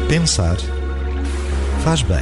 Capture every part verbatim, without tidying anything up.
Pensar faz bem.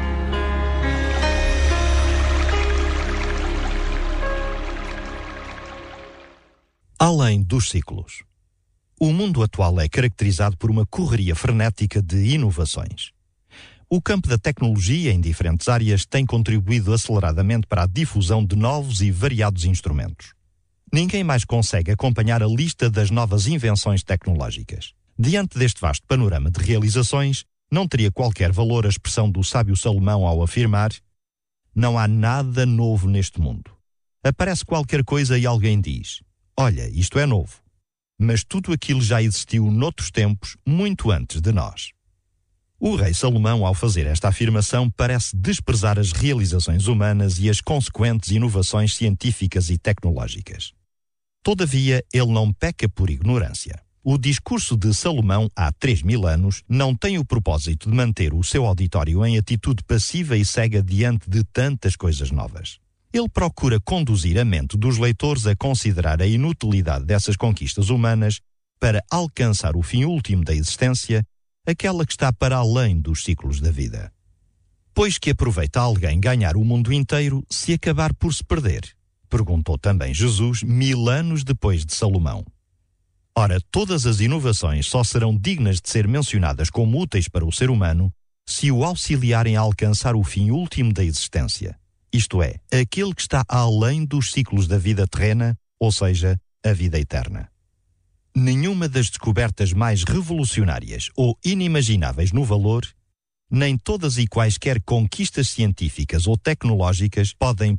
Além dos ciclos. O mundo atual é caracterizado por uma correria frenética de inovações. O campo da tecnologia em diferentes áreas tem contribuído aceleradamente para a difusão de novos e variados instrumentos. Ninguém mais consegue acompanhar a lista das novas invenções tecnológicas. Diante deste vasto panorama de realizações, não teria qualquer valor a expressão do sábio Salomão ao afirmar: não há nada novo neste mundo. Aparece qualquer coisa e alguém diz: olha, isto é novo. Mas tudo aquilo já existiu noutros tempos, muito antes de nós. O rei Salomão, ao fazer esta afirmação, parece desprezar as realizações humanas e as consequentes inovações científicas e tecnológicas. Todavia, ele não peca por ignorância. O discurso de Salomão, há três mil anos, não tem o propósito de manter o seu auditório em atitude passiva e cega diante de tantas coisas novas. Ele procura conduzir a mente dos leitores a considerar a inutilidade dessas conquistas humanas para alcançar o fim último da existência, aquela que está para além dos ciclos da vida. Pois que aproveita alguém ganhar o mundo inteiro se acabar por se perder? Perguntou também Jesus mil anos depois de Salomão. Ora, todas as inovações só serão dignas de ser mencionadas como úteis para o ser humano se o auxiliarem a alcançar o fim último da existência, isto é, aquele que está além dos ciclos da vida terrena, ou seja, a vida eterna. Nenhuma das descobertas mais revolucionárias ou inimagináveis no valor, nem todas e quaisquer conquistas científicas ou tecnológicas podem